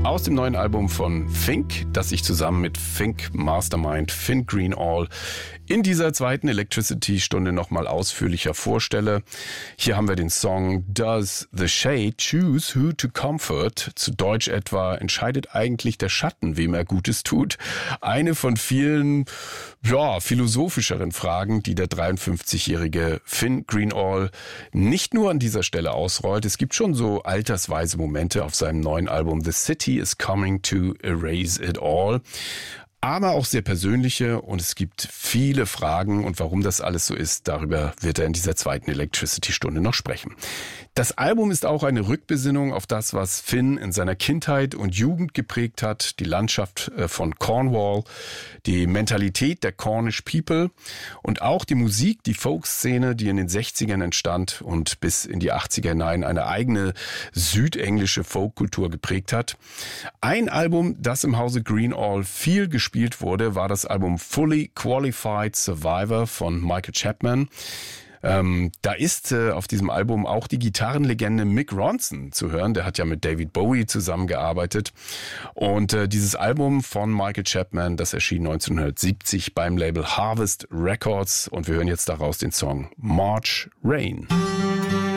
Aus dem neuen Album von Fink, das ich zusammen mit Fink Mastermind Finn Greenall in dieser zweiten Electricity-Stunde nochmal ausführlicher vorstelle. Hier haben wir den Song Does the Shade Choose Who to Comfort? Zu Deutsch etwa, entscheidet eigentlich der Schatten, wem er Gutes tut? Eine von vielen, philosophischeren Fragen, die der 53-jährige Finn Greenall nicht nur an dieser Stelle ausrollt. Es gibt schon so altersweise Momente auf seinem neuen Album The City is Coming to Erase It All. Aber auch sehr persönliche, und es gibt viele Fragen, und warum das alles so ist, darüber wird er in dieser zweiten Electricity-Stunde noch sprechen. Das Album ist auch eine Rückbesinnung auf das, was Finn in seiner Kindheit und Jugend geprägt hat, die Landschaft von Cornwall, die Mentalität der Cornish People und auch die Musik, die Folkszene, die in den 60ern entstand und bis in die 80er hinein eine eigene südenglische Folkkultur geprägt hat. Ein Album, das im Hause Greenall viel gespielt wurde, war das Album Fully Qualified Survivor von Michael Chapman. Da ist auf diesem Album auch die Gitarrenlegende Mick Ronson zu hören. Der hat ja mit David Bowie zusammengearbeitet. Und dieses Album von Michael Chapman, das erschien 1970 beim Label Harvest Records. Und wir hören jetzt daraus den Song March Rain.